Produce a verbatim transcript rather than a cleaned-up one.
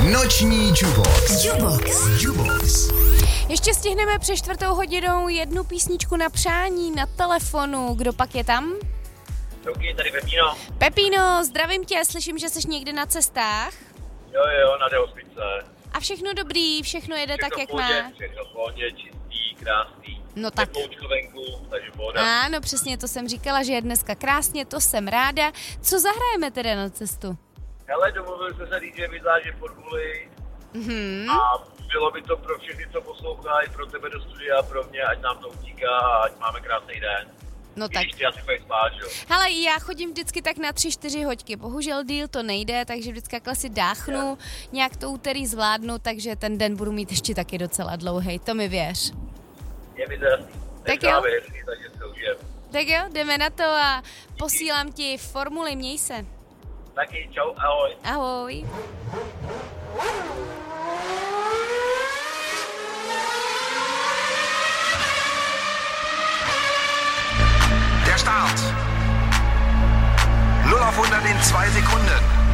Noční Jubox. Jubox. Jubox. Ještě stihneme před čtvrtou hodinou jednu písničku na přání na telefonu. Kdo pak je tam? Čauky, tady Pepino. Pepino, zdravím tě, slyším, že jsi někde na cestách. Jo, jo, na Dehospice. A všechno dobrý, všechno jede Všechno tak, jak pohodě, má. Všechno v pohodě, čistý, krásný. No tak. Teploučko venku, takže pohoda. Ano, přesně to jsem říkala, že je dneska krásně, to jsem ráda. Co zahrajeme teda na cestu? Hele, domluvili jsme se D J Vidláže formuli Mhm. a bylo by to pro všechny, co poslouchají, pro tebe do studia, pro mě, ať nám to utíká a ať máme krásný den. No tak. Když ty asi chodíš spát, jo. Hele, já chodím vždycky tak na tři, čtyři hoďky. Bohužel díl to nejde, takže vždycky takhle si dáchnu, nějak to úterý zvládnu, takže ten den budu mít ještě taky docela dlouhej, to mi věř. Je mi to jasný. Tak Ten jo. právě hezký, takže se užijem. Tak jo, jdeme na to a posílám ti formuli, měj se. Taky, čau, ahoj. Ahoj. Der Start. null auf hundert in zwei Sekunden.